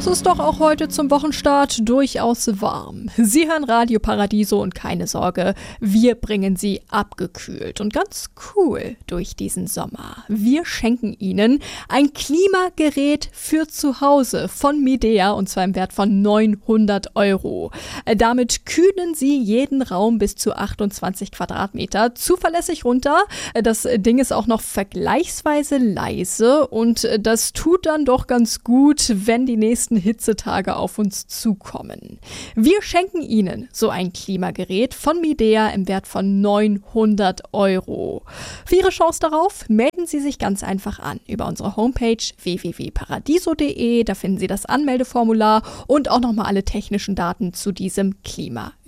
es ist doch auch heute zum Wochenstart durchaus warm. Sie hören Radio Paradiso und keine Sorge, wir bringen Sie abgekühlt und ganz cool durch diesen Sommer. Wir schenken Ihnen ein Klimagerät für zu Hause von Midea und zwar im Wert von 900 €. Damit kühlen Sie jeden Raum bis zu 28 Quadratmeter zuverlässig runter. Das Ding ist auch noch vergleichsweise leise und das tut dann doch ganz gut, wenn die nächsten Hitzetage auf uns zukommen. Wir schenken Ihnen so ein Klimagerät von Midea im Wert von 900 €. Für Ihre Chance darauf melden Sie sich ganz einfach an über unsere Homepage www.paradiso.de. Da finden Sie das Anmeldeformular und auch nochmal alle technischen Daten zu diesem Klimagerät.